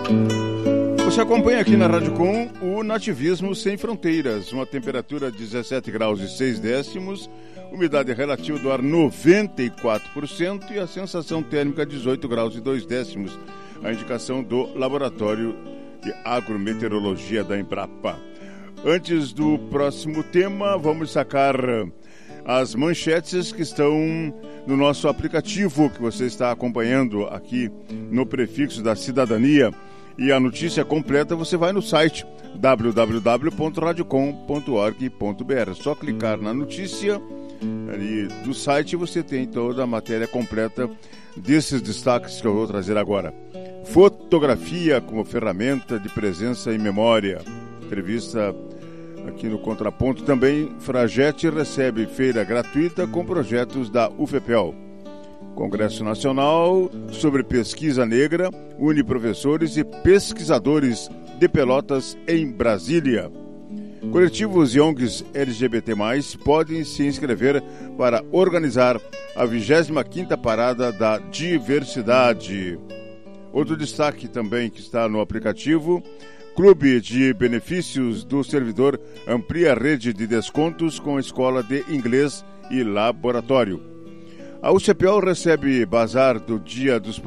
Você acompanha aqui na Rádio Com o Nativismo Sem Fronteiras, uma temperatura de 17 graus e 6 décimos, umidade relativa do ar 94% e a sensação térmica 18 graus e 2 décimos, a indicação do Laboratório de Agrometeorologia da Embrapa. Antes do próximo tema, vamos sacar as manchetes que estão no nosso aplicativo que você está acompanhando aqui no Prefixo da Cidadania. E a notícia completa você vai no site www.radiocom.org.br. É só clicar na notícia ali do site, você tem toda a matéria completa desses destaques que eu vou trazer agora. Fotografia como ferramenta de presença e memória. Entrevista aqui no Contraponto. Também, Fragete recebe feira gratuita com projetos da UFPEL. Congresso Nacional sobre Pesquisa Negra une professores e pesquisadores de Pelotas em Brasília. Coletivos e ONGs LGBT+, podem se inscrever para organizar a 25ª Parada da Diversidade. Outro destaque também que está no aplicativo: Clube de Benefícios do Servidor amplia a rede de descontos com escola de inglês e laboratório. A UCPEL recebe bazar do Dia dos